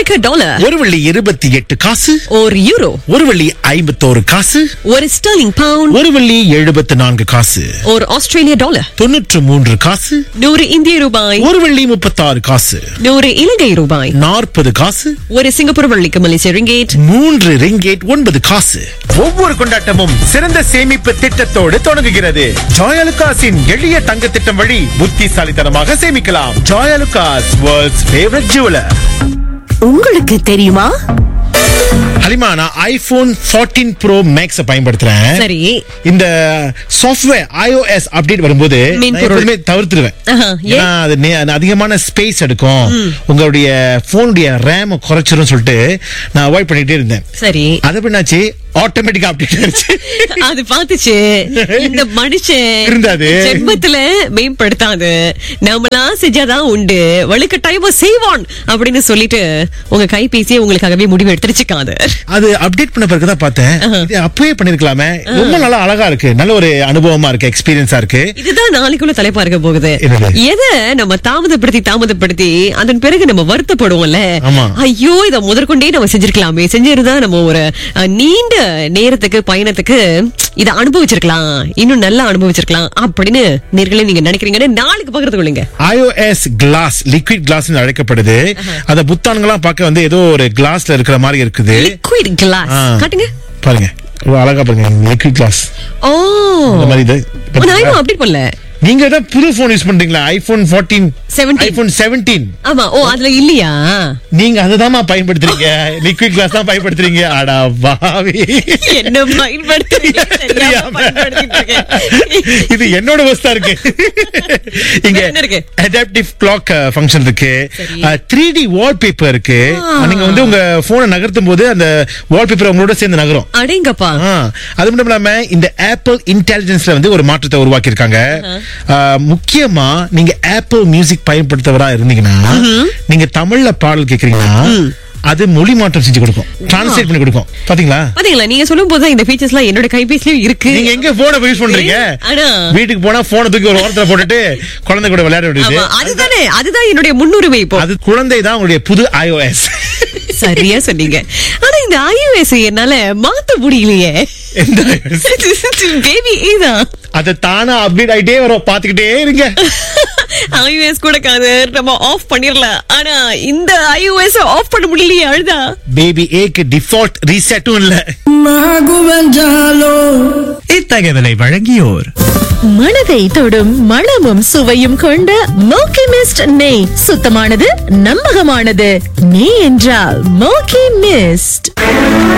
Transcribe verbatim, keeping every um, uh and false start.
அமெரிக்க dollar, ஒரு வெள்ளி இருபத்தி எட்டு காசு, ஒரு யூரோ, ஒரு வெள்ளி ஐம்பத்தோரு காசு, ஒரு ஸ்டர்லிங் பவுண்ட், ஒரு வெள்ளி எழுபத்தி நான்கு காசு, ஒரு ஆஸ்திரேலிய டாலர், தொன்னூற்று மூன்று காசு, நூறு இந்திய ரூபாய், ஒரு வெள்ளி முப்பத்தாறு காசு, நூறு இலங்கை ரூபாய், நாற்பது காசு, ஒரு சிங்கப்பூர் வெள்ளிக்கு மலேசிய ரிங்கேட், மூன்று ரிங்கேட் ஒன்பது காசு. ஒவ்வொரு கொண்டாட்டமும் சிறந்த சேமிப்பு திட்டத்தோடு தொடங்குகிறது. ஜாயலுகாஸின் எளிய தங்க திட்டம் வழி புத்திசாலித்தனமாக சேமிக்கலாம். Joyalukkas, world's favourite jeweller. உங்களுக்கு தெரியுமா? ஹலிமா, நான் ஐபோன் பதினான்கு ப்ரோ மேக்ஸ் பயன்படுத்துறேன். சரி. இந்த சாஃப்ட்வேர் iOS அப்டேட் வரும்போது மெயின் நான் பொருள். எப்பவுமே தவிர்த்துடுவேன். ஆஹா, ஏன்? ஏன்னா அது நே- அது அதிகமான ஸ்பேஸ் எடுக்கும், உங்களுடைய போனுடைய ரேம் குறைச்சிரும் சொல்லிட்டு நான் அவாய்ட் பண்ணிட்டே இருந்தேன். சரி. அது என்னாச்சு, ஆட்டோமேட்டிக்கா அப்டேட் ஆயிடுச்சு. அது பாத்துச்சு இந்த மனுஷன் இருந்தாது. ஜென்மத்துல மேம்படுத்தாது, நம்மளா செஞ்சாதான் உண்டு, வலுக்கட்டாயமா செய்வான் அப்படின்னு சொல்லிட்டு உங்க கைபேசியை உங்களுக்காகவே முடிவு எடுத்துருச்சுக்காது. அது அப்டேட் பண்ண பிறகுதான் பார்த்தேன், இது அப்பவே பண்ணிருக்கலாமே. ரொம்ப நல்லா அழகா இருக்கு, நல்ல ஒரு அனுபவமா இருக்கு, எக்ஸ்பீரியன்ஸா இருக்கு. இதுதான் நாளைக்குள்ள தலைப்பா இருக்க போகுது. என்னது? எதை நம்ம தாமதப்படுத்தி தாமதப்படுத்தி அதன் பிறகு நம்ம வருத்தப்படுவோம்ல, ஆமா. ஐயோ இத முதற்கொண்டே நம்ம செஞ்சிருக்கலாமே, செஞ்சிருந்தா நம்ம ஒரு அஹ், நீண்ட நேரத்துக்கு பயணத்துக்கு இத அனுபவிச்சிருக்கலாம், இன்னும் நல்லா அனுபவிச்சிருக்கலாம் அப்படின்னு நேர்களே நீங்க நினைக்கிறீங்கன்னு நாளைக்கு பகிர்ந்து கொள்ளுங்க. iOS கிளாஸ், லிக்விட் கிளாஸ் அழைக்கப்படுது. அந்த புத்தான்கள்லாம் பார்க்க வந்து ஏதோ ஒரு கிளாஸ்ல இருக்கிற மாதிரி இருக்குது. லிக்விட் கிளாஸ் ஆ. காட்டுங்க. பாருங்க, இவ்வளவு அழகா பாருங்க, லிக்விட் கிளாஸ். ஓ, இந்த மாதிரி இது. நான் இன்னும் அப்டேட் பண்ணல. நீங்க தான் புது போன் யூஸ் பண்றீங்களா? ஐபோன் பதினான்கு, seventeen. ஐபோன் பதினேழு. ஆமா. ஓ, அதுல இல்லையா? நீங்க அதுதாம்மா பயன்படுத்துறீங்க, லிக்விட் கிளாஸ் தான் பயன்படுத்துறீங்க. அடா பாவி, என்ன பயன்படுத்துறீங்க? தெரியாம பயன்படுத்திட்டு இருக்கேன். இது என்னோட வஸ்தா இருக்கு. இங்க என்ன இருக்கு? அடாப்டிவ் கிளாக் ஃபங்க்ஷன் இருக்கு, சரி. த்ரீ டி வால்பேப்பர் இருக்கு. நீங்க வந்து உங்க போனை நகர்த்தும் போது அந்த வால்பேப்பர் உங்களோட சேர்ந்து நகரும். அடேங்கப்பா. ஆ, அது மட்டும் இல்லாம இந்த ஆப்பிள் இன்டெலிஜென்ஸ்ல வந்து ஒரு மாற்றத்தை உருவாக்கி இருக்காங்க. முக்கியமா நீங்க ஆப்பிள் மியூசிக் பயன்படுத்தவரா இருந்தீங்கன்னா, நீங்க தமிழ்ல பாடல் கேக்குறீங்கன்னா அது மொழி மாற்றம் செஞ்சு கொடுக்கும், டிரான்ஸ்லேட் பண்ணி கொடுக்கும். பாத்தீங்களா? பாத்தீங்களா, நீங்க சொல்லும் போது இந்த ஃபீச்சர்ஸ் எல்லாம் என்னோட கைபேசிலயும் இருக்கு. நீங்க எங்க போனை யூஸ் பண்றீங்க? ஆனா வீட்டுக்கு போனா போனை தூக்கி ஒரு ஓரத்துல போட்டுட்டு குழந்தை கூட விளையாட வேண்டியது. ஆமா, அதுதானே, அதுதான் என்னுடைய முன்னுரிமை இப்போ. அது குழந்தை தான் உங்களுடைய புது iOS. சரியா சொன்னீங்க. ஆனா இந்த iOS என்னால மாத்த முடியலையே. எந்த iOS? பேபி ஏதான் அது தானா அப்டேட் ஆயிட்டே வரும், பாத்துக்கிட்டே இருங்க. iOS கூட காது நம்ம ஆஃப் பண்ணிரலாம், ஆனா இந்த iOS ஆஃப் பண்ண முடியலையே. அழுதா பேபி ஏக்கு டிஃபால்ட் ரீசெட்டும் இல்ல. இத்தகவலை வழங்கியோர் மனதை தொடும் மணமும் சுவையும் கொண்ட மோக்கி மிஸ்ட் நெய். சுத்தமானது, நம்பகமானது. நெய் என்றால் மோக்கி மிஸ்ட்.